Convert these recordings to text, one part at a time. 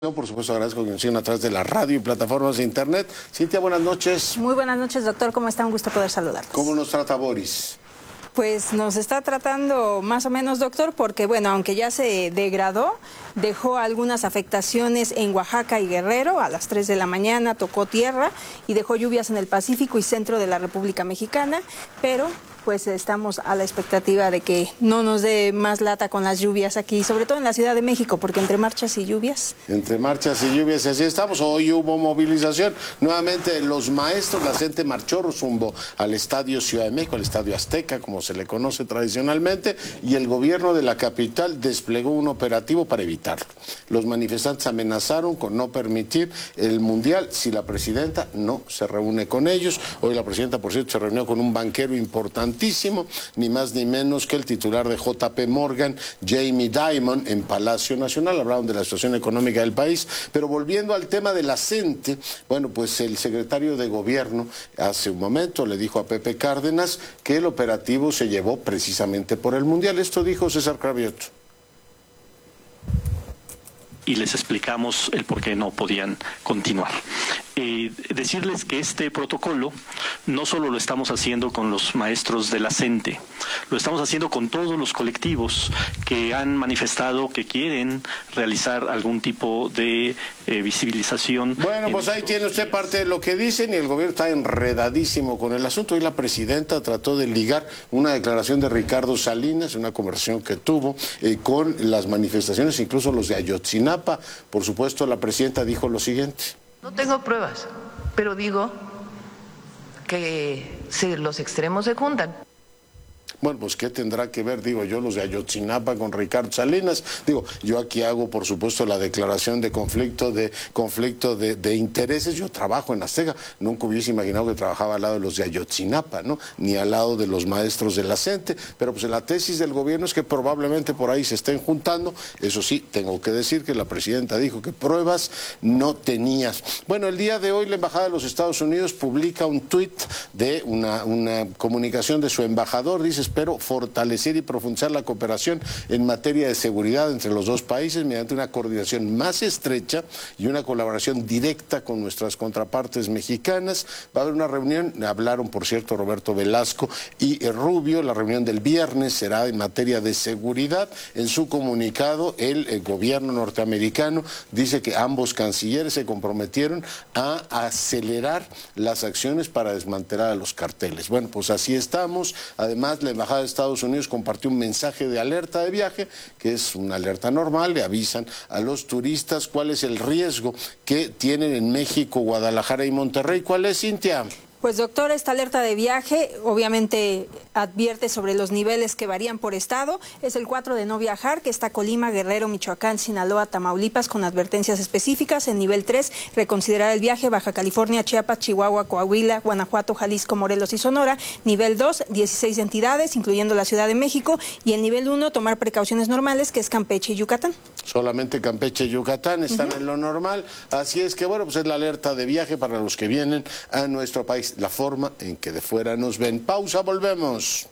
Yo, por supuesto, agradezco que nos sigan a través de la radio y plataformas de internet. Cintia, buenas noches. Muy buenas noches, doctor. ¿Cómo está? Un gusto poder saludarlos. ¿Cómo nos trata Boris? Pues nos está tratando más o menos, doctor, porque, bueno, aunque ya se degradó, dejó algunas afectaciones en Oaxaca y Guerrero. A las 3 de la mañana tocó tierra y dejó lluvias en el Pacífico y centro de la República Mexicana, pero pues estamos a la expectativa de que no nos dé más lata con las lluvias aquí, sobre todo en la Ciudad de México, porque entre marchas y lluvias. Entre marchas y lluvias, así estamos. Hoy hubo movilización. Nuevamente los maestros, la gente marchó rumbo al Estadio Ciudad de México, al Estadio Azteca, como se le conoce tradicionalmente, y el gobierno de la capital desplegó un operativo para evitarlo. Los manifestantes amenazaron con no permitir el Mundial si la presidenta no se reúne con ellos. Hoy la presidenta, por cierto, se reunió con un banquero importantísimo, ni más ni menos que el titular de JP Morgan, Jamie Dimon, en Palacio Nacional. Hablaron de la situación económica del país, pero volviendo al tema de la CENTE, bueno, pues el secretario de Gobierno hace un momento le dijo a Pepe Cárdenas que el operativo se llevó precisamente por el Mundial. Esto dijo César Cravioto. Y les explicamos el por qué no podían continuar. Decirles que este protocolo no solo lo estamos haciendo con los maestros de la CENTE, lo estamos haciendo con todos los colectivos que han manifestado que quieren realizar algún tipo de visibilización. Bueno, pues ahí tiene usted parte de lo que dicen, y el gobierno está enredadísimo con el asunto. Hoy la presidenta trató de ligar una declaración de Ricardo Salinas, una conversación que tuvo con las manifestaciones, incluso los de Ayotzinapa. Por supuesto, la presidenta dijo lo siguiente: no tengo pruebas, pero digo que los extremos se juntan. Bueno, pues ¿qué tendrá que ver, digo yo, los de Ayotzinapa con Ricardo Salinas? Digo, yo aquí hago, por supuesto, la declaración de conflicto de intereses. Yo trabajo en Azteca, nunca hubiese imaginado que trabajaba al lado de los de Ayotzinapa, ¿no? Ni al lado de los maestros de la CENTE, pero pues la tesis del gobierno es que probablemente por ahí se estén juntando. Eso sí, tengo que decir que la presidenta dijo que pruebas no tenías. Bueno, el día de hoy la Embajada de los Estados Unidos publica un tuit de una comunicación de su embajador. Dice: espero fortalecer y profundizar la cooperación en materia de seguridad entre los dos países mediante una coordinación más estrecha y una colaboración directa con nuestras contrapartes mexicanas. Va a haber una reunión, hablaron por cierto Roberto Velasco y Rubio. La reunión del viernes será en materia de seguridad. En su comunicado, el gobierno norteamericano dice que ambos cancilleres se comprometieron a acelerar las acciones para desmantelar a los carteles. Bueno, pues así estamos. Además, la Embajada de Estados Unidos compartió un mensaje de alerta de viaje, que es una alerta normal. Le avisan a los turistas cuál es el riesgo que tienen en México, Guadalajara y Monterrey. ¿Cuál es, Cintia? Pues, doctor, esta alerta de viaje obviamente advierte sobre los niveles que varían por estado. Es el 4 de no viajar, que está Colima, Guerrero, Michoacán, Sinaloa, Tamaulipas, con advertencias específicas. En nivel 3, reconsiderar el viaje, Baja California, Chiapas, Chihuahua, Coahuila, Guanajuato, Jalisco, Morelos y Sonora. Nivel 2, 16 entidades, incluyendo la Ciudad de México. Y en nivel 1, tomar precauciones normales, que es Campeche y Yucatán. Solamente Campeche y Yucatán están en lo normal. Así es que, bueno, pues es la alerta de viaje para los que vienen a nuestro país. La forma en que de fuera nos ven. Pausa, volvemos.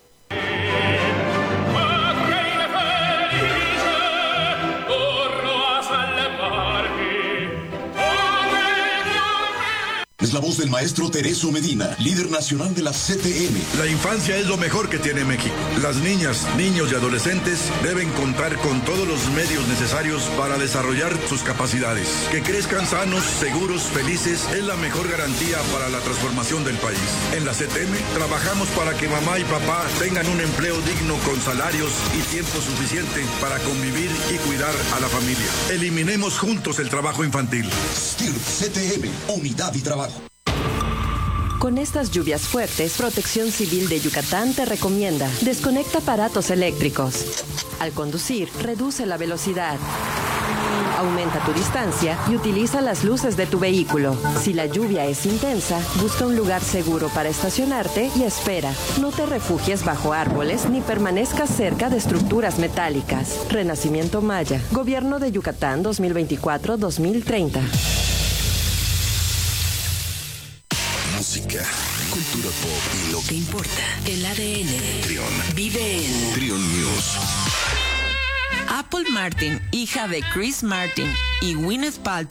Es la voz del maestro Tereso Medina, líder nacional de la CTM. La infancia es lo mejor que tiene México. Las niñas, niños y adolescentes deben contar con todos los medios necesarios para desarrollar sus capacidades. Que crezcan sanos, seguros, felices es la mejor garantía para la transformación del país. En la CTM trabajamos para que mamá y papá tengan un empleo digno con salarios y tiempo suficiente para convivir y cuidar a la familia. Eliminemos juntos el trabajo infantil. STIRP CTM, unidad y trabajo. Con estas lluvias fuertes, Protección Civil de Yucatán te recomienda: desconecta aparatos eléctricos. Al conducir, reduce la velocidad. Aumenta tu distancia y utiliza las luces de tu vehículo. Si la lluvia es intensa, busca un lugar seguro para estacionarte y espera. No te refugies bajo árboles ni permanezcas cerca de estructuras metálicas. Renacimiento Maya, Gobierno de Yucatán 2024-2030. Música, cultura pop y lo que importa. El ADN. Trión. Vive en Trión News. Apple Martin, hija de Chris Martin y Gwyneth Paltrow